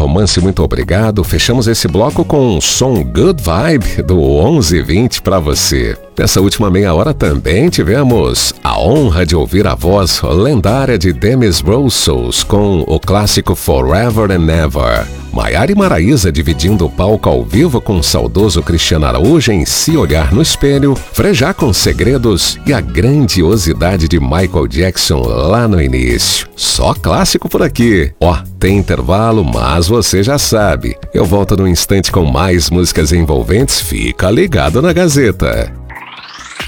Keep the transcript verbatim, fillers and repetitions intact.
Romance, muito obrigado. Fechamos esse bloco com um som Good Vibe do onze e vinte para você. Nessa última meia hora também tivemos a honra de ouvir a voz lendária de Demis Roussos com o clássico Forever and Ever. Maiara e Maraísa dividindo o palco ao vivo com o saudoso Cristiano Araújo em Se Olhar no Espelho, Frejá com Segredos e a grandiosidade de Michael Jackson lá no início. Só clássico por aqui. Ó, tem intervalo, mas você já sabe. Eu volto num instante com mais músicas envolventes. Fica ligado na Gazeta.